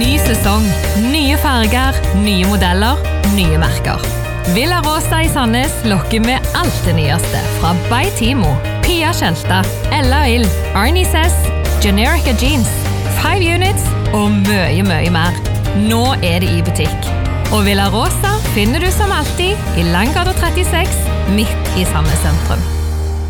Ny sesong, nye farger, nye modeller, nye merker. Villa Rosa i Sandnes lokker med alt det nyeste fra By Timo, Pia Skelta, Ella Ill, Arnie Sess, Generica Jeans, 5 Units og mye mer. Nå det i butikk. Og Villa Rosa finner du som alltid i Langgata 36, midt i Sandnes sentrum.